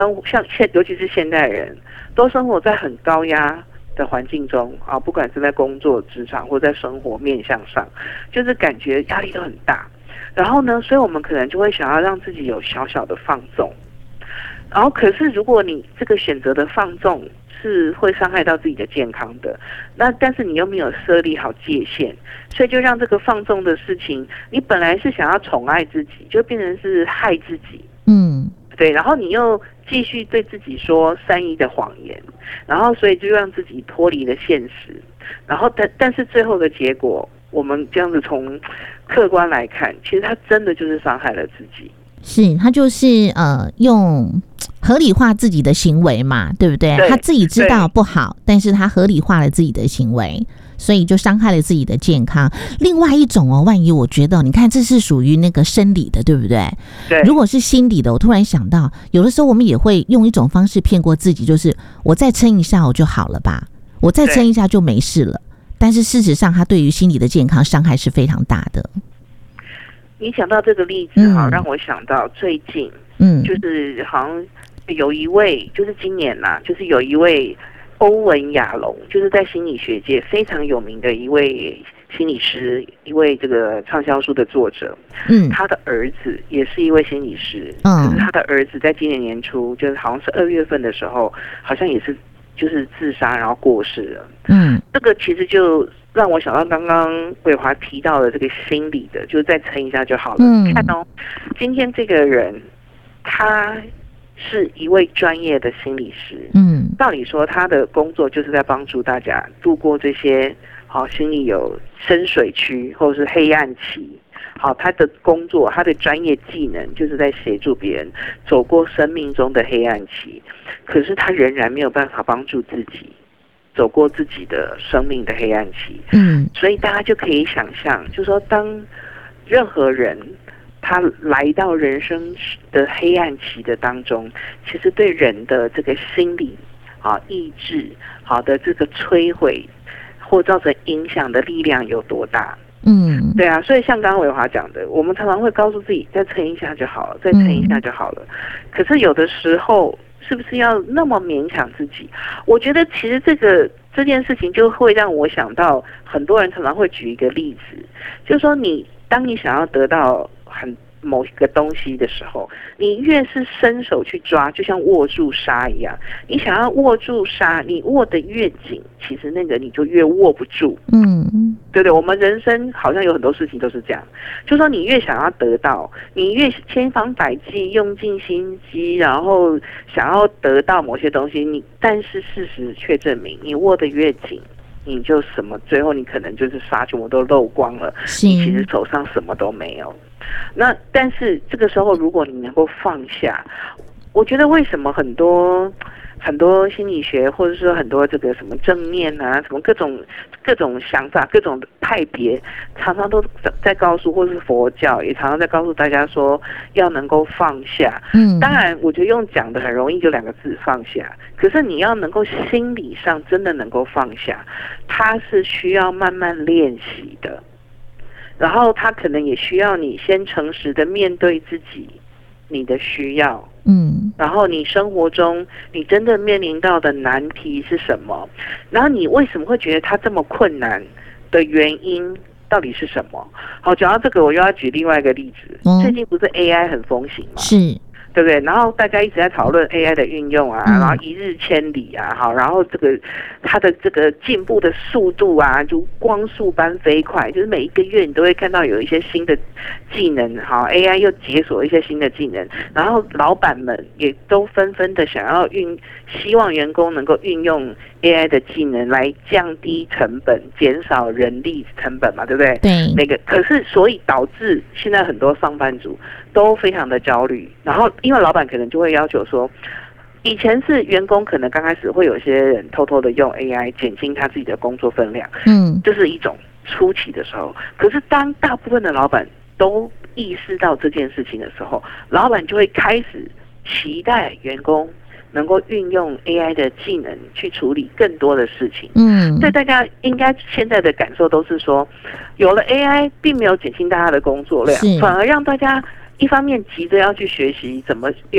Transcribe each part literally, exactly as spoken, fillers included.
像现尤其是现代人，都生活在很高压的环境中啊，不管是在工作、职场或在生活面向上，就是感觉压力都很大。然后呢，所以我们可能就会想要让自己有小小的放纵。然后，可是如果你这个选择的放纵是会伤害到自己的健康的，那但是你又没有设立好界限，所以就让这个放纵的事情，你本来是想要宠爱自己，就变成是害自己。 嗯， 对，然后你又继续对自己说善意的谎言，然后所以就让自己脱离了现实，然后但但是最后的结果，我们这样子从客观来看，其实他真的就是伤害了自己。 是他就是呃用合理化自己的行为嘛，对不对？ 对， 他自己知道不好，但是他合理化了自己的行为，所以就伤害了自己的健康。另外一种哦，万一我觉得，你看这是属于那个生理的，对不对？ 对。 如果是心理的，我突然想到，有的时候我们也会用一种方式骗过自己，就是我再撑一下我就好了吧，我再撑一下就没事了。但是事实上，它对于心理的健康伤害是非常大的。 你讲到这个例子哈、嗯，让我想到最近， 嗯， 就是好像有一位，就是今年呐、啊，就是有一位欧文亚龙，就是在心理学界非常有名的一位心理师，一位这个畅销书的作者。 嗯， 他的儿子也是一位心理师， 嗯， 可是他的儿子在今年年初，就是好像是二月份的时候，好像也是就是自杀，然后过世了。 嗯， 这个其实就让我想到刚刚伟华提到的这个心理的，就是再撑一下就好了。嗯，看哦，今天这个人他是一位专业的心理师，嗯，道理说他的工作就是在帮助大家度过这些好、哦、心里有深水区或者是黑暗期。好，他的工作，他的专业技能就是在协助别人走过生命中的黑暗期，可是他仍然没有办法帮助自己走过自己的生命的黑暗期。嗯，所以大家就可以想象，就是说，当任何人他来到人生的黑暗期的当中，其实对人的这个心理啊、意志好的这个摧毁或造成影响的力量有多大。嗯，对啊，所以像刚刚伟华讲的，我们常常会告诉自己再撑一下就好了，再撑一下就好了。可是有的时候，是不是要那么勉强自己？我觉得其实这个这件事情就会让我想到，很多人常常会举一个例子，就是说你当你想要得到很某一个东西的时候，你越是伸手去抓，就像握住沙一样，你想要握住沙，你握得越紧，其实那个你就越握不住。嗯，对对，我们人生好像有很多事情都是这样，就说你越想要得到，你越千方百计用尽心机，然后想要得到某些东西，你但是事实却证明，你握得越紧，你就什么，最后你可能就是沙全部都漏光了，你其实手上什么都没有。那但是这个时候，如果你能够放下，我觉得为什么很多很多心理学，或者说很多这个什么正念啊，什么各种各种想法、各种派别，常常都在告诉，或是佛教也常常在告诉大家说，要能够放下。嗯，当然，我觉得用讲的很容易，就两个字放下。可是你要能够心理上真的能够放下，它是需要慢慢练习的。然后他可能也需要你先诚实的面对自己，你的需要，嗯，然后你生活中你真的面临到的难题是什么？然后你为什么会觉得它这么困难的原因到底是什么？好，讲到这个，我又要举另外一个例子。嗯，最近不是 A I 很风行吗？ 是。 对不对？然后大家一直在讨论 A I 的运用啊，然后一日千里啊，好，然后这个它的这个进步的速度啊，就光速般飞快，就是每一个月你都会看到有一些新的技能，好 ，A I 又解锁一些新的技能，然后老板们也都纷纷的想要运，希望员工能够运用 A I 的技能来降低成本，减少人力成本嘛，对不对？ 对。 那个可是所以导致现在很多上班族都非常的焦虑，然后因为老板可能就会要求说，以前是员工可能刚开始会有些人偷偷的用 A I 减轻他自己的工作分量，嗯，这是一种初期的时候。可是当大部分的老板都意识到这件事情的时候，老板就会开始期待员工能够运用 A I 的技能去处理更多的事情。嗯，所以大家应该现在的感受都是说，有了 A I 并没有减轻大家的工作量，反而让大家一方面急着要去学习怎么用，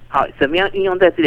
好，怎么样运用在自己